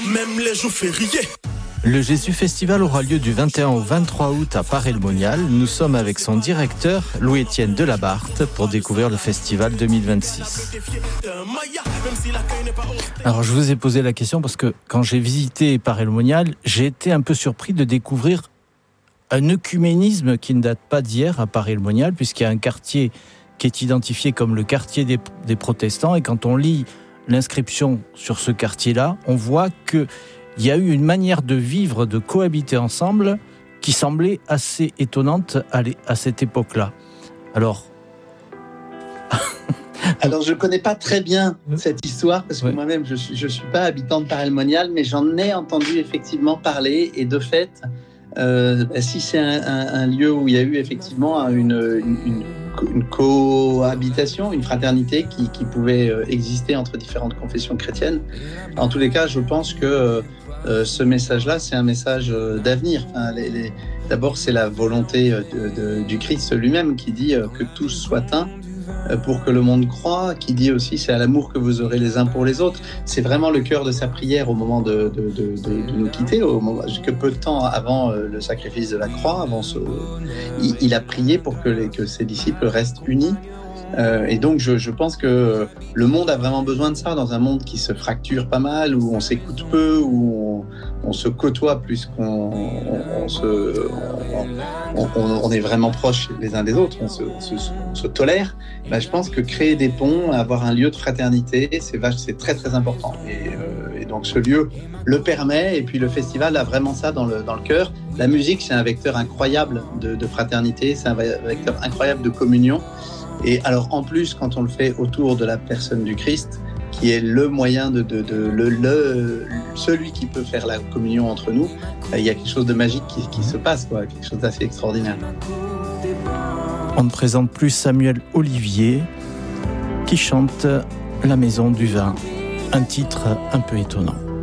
même les jours fériés. Le Jésus Festival aura lieu du 21 au 23 août à Paray-le-Monial. Nous sommes avec son directeur, Louis-Étienne Delabarthe, pour découvrir le festival 2026. Alors, je vous ai posé la question parce que quand j'ai visité Paray-le-Monial, j'ai été un peu surpris de découvrir un œcuménisme qui ne date pas d'hier à Paray-le-Monial, puisqu'il y a un quartier qui est identifié comme le quartier des protestants. Et quand on lit l'inscription sur ce quartier-là, on voit que il y a eu une manière de vivre, de cohabiter ensemble qui semblait assez étonnante à cette époque-là. Alors, je ne connais pas très bien cette histoire parce que moi-même, je suis pas habitant de Paray-le-Monial, mais j'en ai entendu effectivement parler. Et de fait, si c'est un lieu où il y a eu effectivement une cohabitation, une fraternité qui pouvait exister entre différentes confessions chrétiennes, en tous les cas, je pense que ce message-là, c'est un message d'avenir. Enfin, d'abord, c'est la volonté du Christ lui-même qui dit que tous soient un pour que le monde croie, qui dit aussi c'est à l'amour que vous aurez les uns pour les autres. C'est vraiment le cœur de sa prière au moment de nous quitter, que peu de temps avant le sacrifice de la croix, il a prié pour que ses disciples restent unis. Et donc je pense que le monde a vraiment besoin de ça, dans un monde qui se fracture pas mal, où on s'écoute peu, où on se côtoie plus qu'on on est vraiment proches les uns des autres, on se tolère. Ben, je pense que créer des ponts, avoir un lieu de fraternité, c'est très très important. Et donc ce lieu le permet, et puis le festival a vraiment ça dans le cœur. La musique, c'est un vecteur incroyable de fraternité, c'est un vecteur incroyable de communion. Et alors en plus, quand on le fait autour de la personne du Christ, qui est le moyen celui qui peut faire la communion entre nous, il y a quelque chose de magique qui se passe, quelque chose d'assez extraordinaire. On ne présente plus Samuel Olivier qui chante La Maison du Vin, un titre un peu étonnant.